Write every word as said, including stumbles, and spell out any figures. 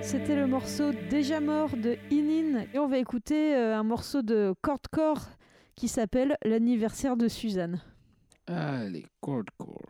C'était le morceau Déjà mort de Inin et on va écouter euh, un morceau de Chordcore qui s'appelle L'anniversaire de Suzanne. Allez, Chordcore.